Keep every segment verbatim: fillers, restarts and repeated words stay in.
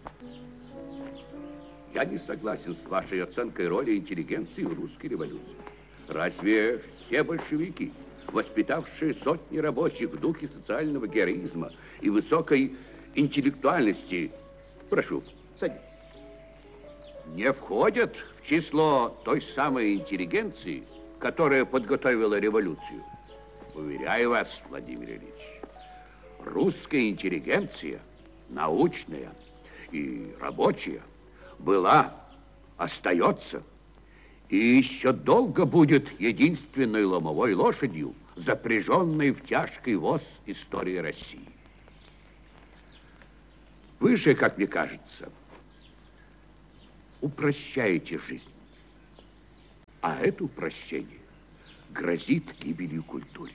Я не согласен с вашей оценкой роли интеллигенции в русской революции. Разве все большевики, воспитавшие сотни рабочих в духе социального героизма и высокой интеллектуальности, прошу, садитесь, не входят в число той самой интеллигенции, которая подготовила революцию? Уверяю вас, Владимир Ильич, русская интеллигенция, научная и рабочая, была, остается и еще долго будет единственной ломовой лошадью, запряженной в тяжкий воз истории России. Вы же, как мне кажется, упрощаете жизнь, а это упрощение грозит гибелью культуре.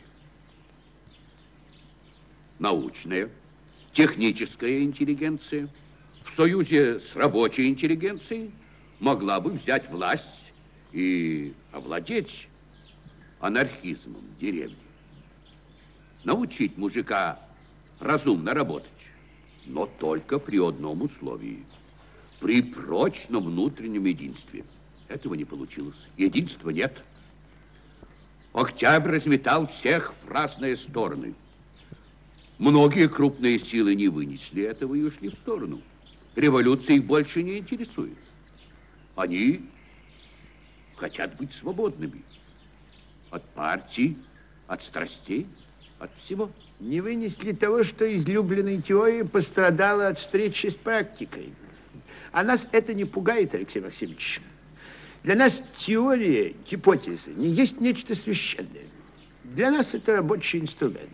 Научная, техническая интеллигенция в союзе с рабочей интеллигенцией могла бы взять власть и овладеть анархизмом в деревне. Научить мужика разумно работать, но только при одном условии. При прочном внутреннем единстве. Этого не получилось. Единства нет. Октябрь разметал всех в разные стороны. Многие крупные силы не вынесли этого и ушли в сторону. Революция их больше не интересует. Они хотят быть свободными. От партий, от страстей, от всего. Не вынесли того, что излюбленной теория пострадала от встречи с практикой. А нас это не пугает, Алексей Максимович. Для нас теория, гипотеза не есть нечто священное. Для нас это рабочий инструмент.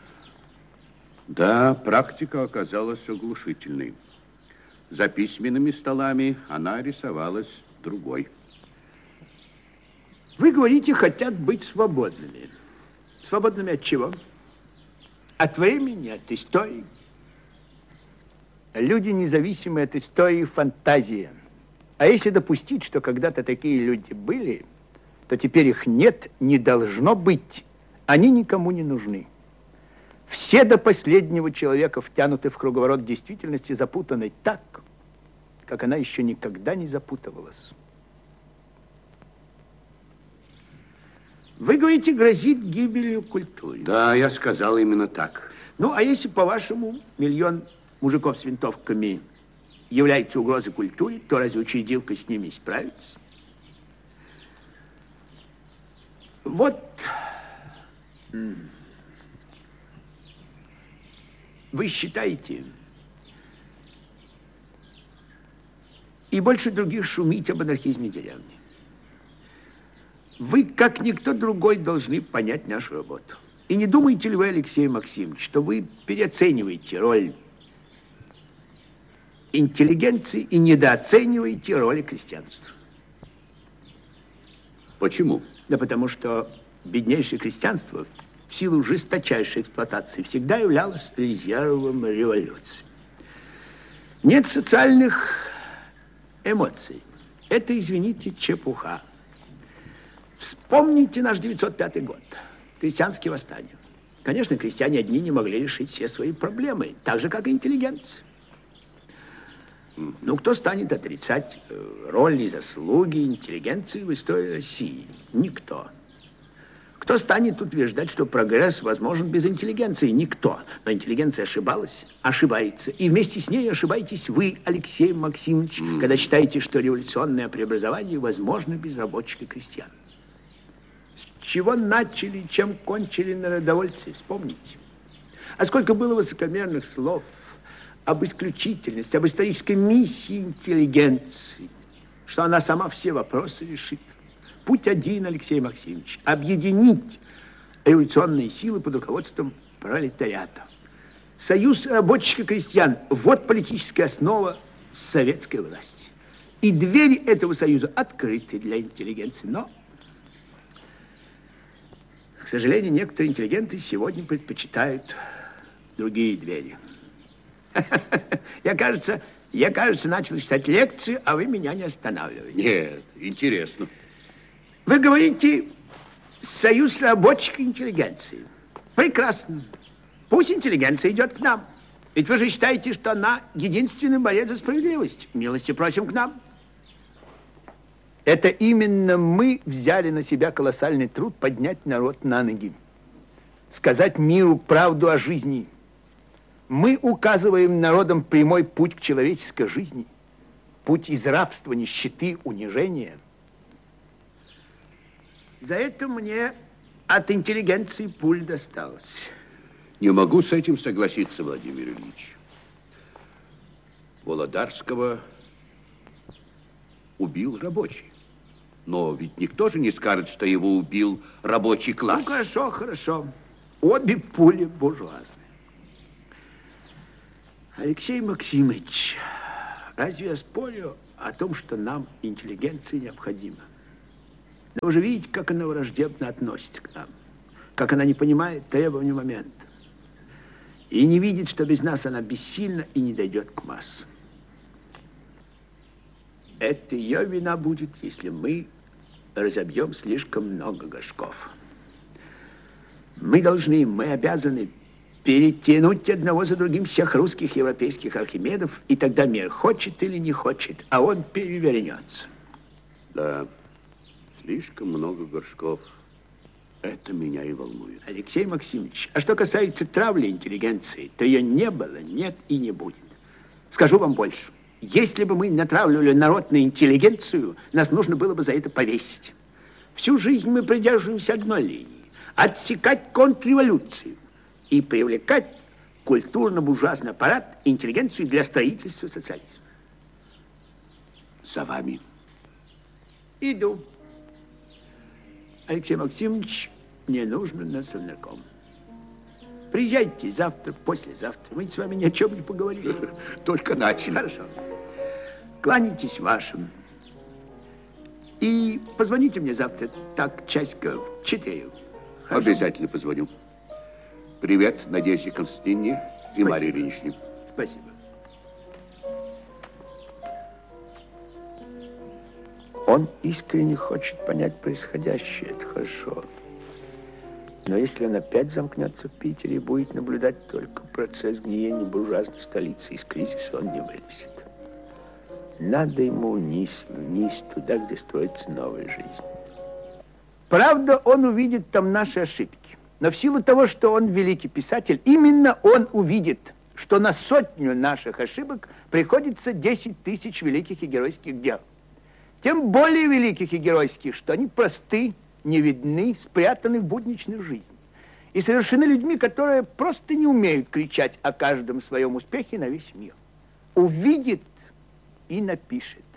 Да, практика оказалась оглушительной. За письменными столами она рисовалась другой. Вы говорите, хотят быть свободными. Свободными от чего? От времени, от истории. Люди, независимые от истории, фантазия. А если допустить, что когда-то такие люди были, то теперь их нет, не должно быть. Они никому не нужны. Все до последнего человека втянуты в круговорот действительности, запутанной так, как она еще никогда не запутывалась. Вы говорите, грозит гибелью культуры. Да, я сказал именно так. Ну, а если, по-вашему, миллион мужиков с винтовками является угрозой культуре, то разве учредилка с ними справится? Вот... Вы считаете, и больше других шумите об анархизме деревни. Вы, как никто другой, должны понять нашу работу. И не думаете ли вы, Алексей Максимович, что вы переоцениваете роль интеллигенции и недооцениваете роли крестьянства? Почему? Да потому что беднейшее крестьянство в силу жесточайшей эксплуатации всегда являлось резервом революции. Нет социальных эмоций. Это, извините, чепуха. Вспомните наш девятьсот пятый год. Крестьянские восстания. Конечно, крестьяне одни не могли решить все свои проблемы, так же, как и интеллигенция. Ну, кто станет отрицать роль и заслуги интеллигенции в истории России? Никто. Кто станет утверждать, что прогресс возможен без интеллигенции? Никто. Но интеллигенция ошибалась, ошибается. И вместе с ней ошибаетесь вы, Алексей Максимович, mm. когда считаете, что революционное преобразование возможно без рабочих и крестьян. С чего начали, чем кончили народовольцы, вспомните. А сколько было высокомерных слов об исключительности, об исторической миссии интеллигенции, что она сама все вопросы решит. Путь один, Алексей Максимович, объединить революционные силы под руководством пролетариата. Союз рабочих и крестьян – вот политическая основа советской власти. И двери этого союза открыты для интеллигенции. Но, к сожалению, некоторые интеллигенты сегодня предпочитают другие двери. Я, кажется, я, кажется, начал читать лекции, а вы меня не останавливаете. Нет, интересно. Вы говорите, союз рабочих и интеллигенции. Прекрасно. Пусть интеллигенция идет к нам. Ведь вы же считаете, что она единственный борец за справедливость. Милости просим к нам. Это именно мы взяли на себя колоссальный труд поднять народ на ноги. Сказать миру правду о жизни. Мы указываем народам прямой путь к человеческой жизни. Путь из рабства, нищеты, унижения. За это мне от интеллигенции пуль досталось. Не могу с этим согласиться, Владимир Ильич. Володарского убил рабочий. Но ведь никто же не скажет, что его убил рабочий класс. Ну, хорошо, хорошо. Обе пули буржуазные. Алексей Максимович, разве я спорю о том, что нам интеллигенция необходима? Но вы же видите, как она враждебно относится к нам, как она не понимает требований момента и не видит, что без нас она бессильна и не дойдет к массам. Это ее вина будет, если мы разобьем слишком много горшков. Мы должны, мы обязаны перетянуть одного за другим всех русских европейских Архимедов, и тогда мир хочет или не хочет, а он перевернется. Да, слишком много горшков. Это меня и волнует. Алексей Максимович, а что касается травли интеллигенции, то ее не было, нет и не будет. Скажу вам больше. Если бы мы натравливали народ на интеллигенцию, нас нужно было бы за это повесить. Всю жизнь мы придерживаемся одной линии. Отсекать контрреволюцию и привлекать культурно-буржуазный аппарат, интеллигенцию для строительства социализма. За вами. Иду. Алексей Максимович, мне нужно на Совнарком. Приезжайте завтра, послезавтра. Мы с вами ни о чем не поговорили. Только начали. Хорошо. Кланяйтесь вашим. И позвоните мне завтра, так, часика в четыре. Хорошо? Обязательно позвоню. Привет Надежде Константиновне и Марии Ильиничне. Спасибо. Он искренне хочет понять происходящее, это хорошо. Но если он опять замкнется в Питере и будет наблюдать только процесс гниения буржуазной столицы, из кризиса он не вылезет. Надо ему вниз, вниз, туда, где строится новая жизнь. Правда, он увидит там наши ошибки. Но в силу того, что он великий писатель, именно он увидит, что на сотню наших ошибок приходится десять тысяч великих и геройских дел. Тем более великих и геройских, что они просты, не видны, спрятаны в будничной жизни. И совершены людьми, которые просто не умеют кричать о каждом своем успехе на весь мир. Увидит и напишет.